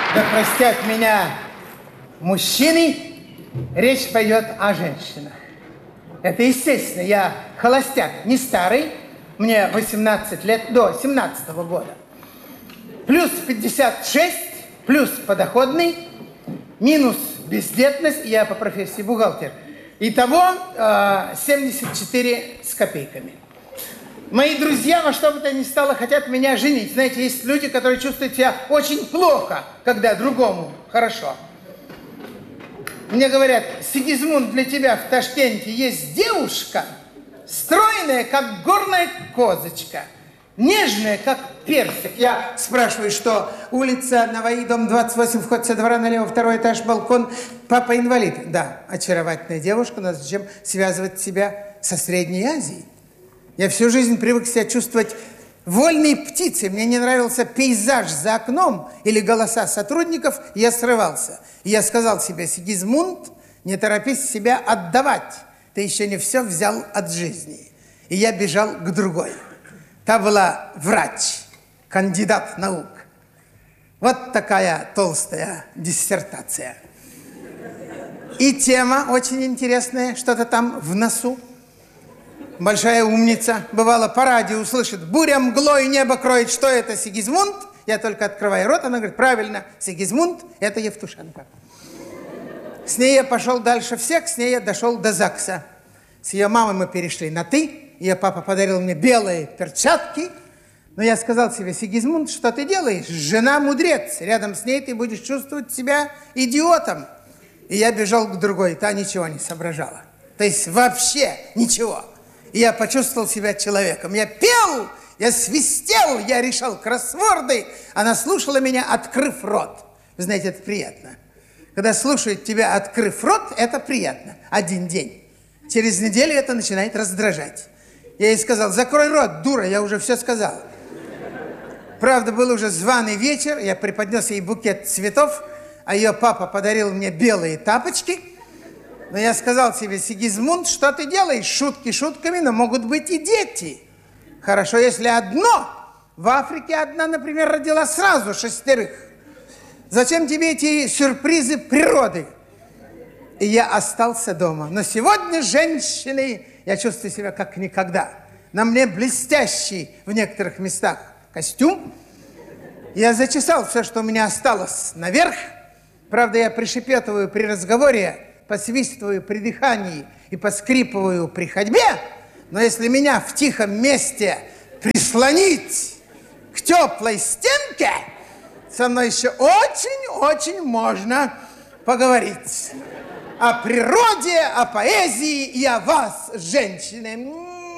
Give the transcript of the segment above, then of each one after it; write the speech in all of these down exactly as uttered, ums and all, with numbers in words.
Да простят меня мужчины, речь пойдет о женщинах. Это естественно, я холостяк, не старый, мне восемнадцать лет, до семнадцатого года. Плюс пятьдесят шесть, плюс подоходный, минус бездетность, я по профессии бухгалтер. Итого э, семьдесят четыре с копейками. Мои друзья во что бы то ни стало хотят меня женить. Знаете, есть люди, которые чувствуют себя очень плохо, когда другому хорошо. Мне говорят: Сигизмунд, для тебя в Ташкенте есть девушка, стройная, как горная козочка, нежная, как персик. Я спрашиваю, что улица Наваи, дом двадцать восемь, вход со двора налево, второй этаж, балкон. Папа инвалид. Да, очаровательная девушка, но зачем связывать себя со Средней Азией? Я всю жизнь привык себя чувствовать вольной птицей. Мне не нравился пейзаж за окном или голоса сотрудников, и я срывался. И я сказал себе: Сигизмунд, не торопись себя отдавать. Ты еще не все взял от жизни. И я бежал к другой. Та была врач, кандидат наук. Вот такая толстая диссертация. И тема очень интересная, что-то там в носу. Большая умница. Бывало, по радио услышит: буря мглой небо кроет. Что это, Сигизмунд? Я только открываю рот, она говорит: правильно, Сигизмунд – это Евтушенко. С ней я пошел дальше всех, с ней я дошел до ЗАГСа. С ее мамой мы перешли на «ты». Ее папа подарил мне белые перчатки. Но я сказал себе: Сигизмунд, что ты делаешь? Жена мудрец. Рядом с ней ты будешь чувствовать себя идиотом. И я бежал к другой. Та ничего не соображала. То есть вообще ничего. И я почувствовал себя человеком. Я пел, я свистел, я решал кроссворды. Она слушала меня, открыв рот. Вы знаете, это приятно. Когда слушают тебя, открыв рот, это приятно. Один день. Через неделю это начинает раздражать. Я ей сказал: закрой рот, дура, я уже все сказал. Правда, был уже званый вечер, я преподнес ей букет цветов, а ее папа подарил мне белые тапочки. Но я сказал себе: Сигизмунд, что ты делаешь? Шутки шутками, но могут быть и дети. Хорошо, если одно. В Африке одна, например, родила сразу шестерых. Зачем тебе эти сюрпризы природы? И я остался дома. Но сегодня женщины, я чувствую себя как никогда. На мне блестящий в некоторых местах костюм. Я зачесал все, что у меня осталось, наверх. Правда, я пришепетываю при разговоре, посвистываю при дыхании и поскрипываю при ходьбе, но если меня в тихом месте прислонить к теплой стенке, со мной еще очень-очень можно поговорить о природе, о поэзии и о вас, женщины.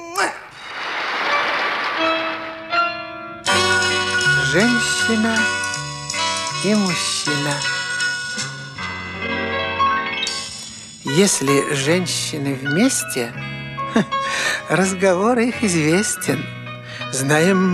Женщина и мужчина. Если женщины вместе, разговор их известен. Знаем